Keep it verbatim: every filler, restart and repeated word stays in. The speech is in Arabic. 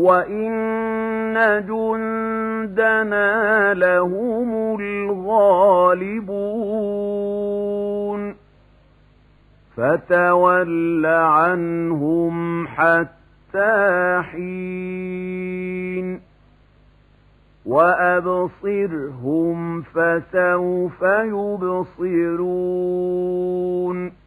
وَإِنَّ جُندَنَا لَهُمُ الْغَالِبُونَ فَتَوَلَّ عَنْهُمْ حَتَّىٰ حِينٍ وَأَبْصِرْهُمْ فَسَوْفَ يُبْصِرُونَ